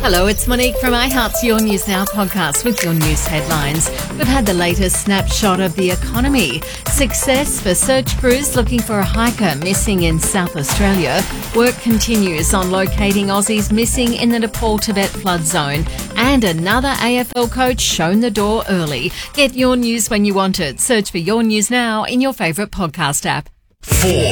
Hello, it's Monique from iHeart's Your News Now podcast with your news headlines. We've had the latest snapshot of the economy. Success for search crews looking for a hiker missing in South Australia. Work continues on locating Aussies missing in the Nepal-Tibet flood zone. And another AFL coach shown the door early. Get your news when you want it. Search for Your News Now in your favourite podcast app. 4